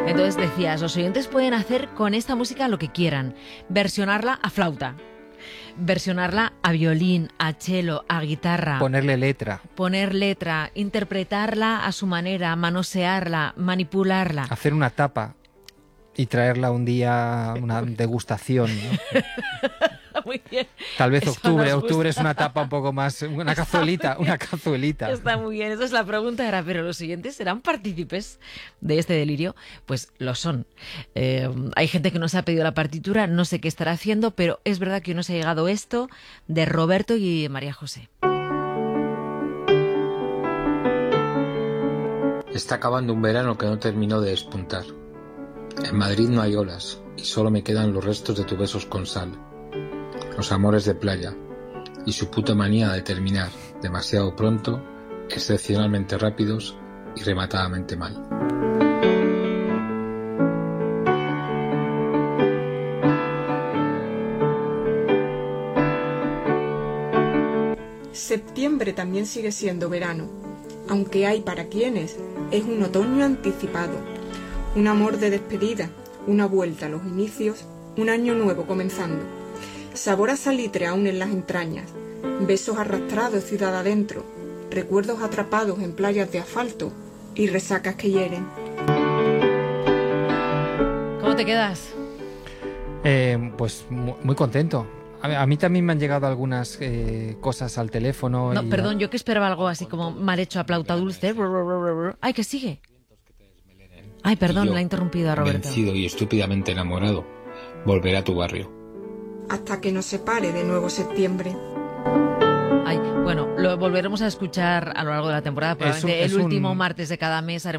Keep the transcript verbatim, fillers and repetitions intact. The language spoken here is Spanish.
Entonces decías, los oyentes pueden hacer con esta música lo que quieran. Versionarla a flauta, versionarla a violín, a cello, a guitarra. Ponerle letra. Poner letra, interpretarla a su manera, manosearla, manipularla. Hacer una tapa y traerla un día, una degustación, ¿no? Muy bien. Tal vez Eso octubre, nos octubre gusta. es una tapa un poco más, una cazuelita, una cazuelita. Está muy bien. Entonces la pregunta era, ¿pero los siguientes serán partícipes de este delirio? Pues lo son. Eh, hay gente que nos ha pedido la partitura, no sé qué estará haciendo, pero es verdad que nos ha llegado esto de Roberto y María José. Está acabando un verano que no terminó de despuntar. En Madrid no hay olas y solo me quedan los restos de tus besos con sal. Los amores de playa y su puta manía de terminar demasiado pronto, excepcionalmente rápidos y rematadamente mal. Septiembre también sigue siendo verano, aunque hay para quienes es un otoño anticipado, un amor de despedida, una vuelta a los inicios, un año nuevo comenzando. Sabor a salitre aún en las entrañas, besos arrastrados ciudad adentro, recuerdos atrapados en playas de asfalto y resacas que hieren. ¿Cómo te quedas? Eh, pues mu- muy contento. A, a mí también me han llegado algunas eh, cosas al teléfono. No, y perdón, a- yo que esperaba algo así como mal hecho a flauta dulce. Ay, que sigue. Ay, perdón, Y yo, la he interrumpido a Roberto. vencido y estúpidamente enamorado, volveré a tu barrio. Hasta que nos separe de nuevo septiembre. Ay, bueno, lo volveremos a escuchar a lo largo de la temporada. Probablemente es el un- último martes de cada mes haremos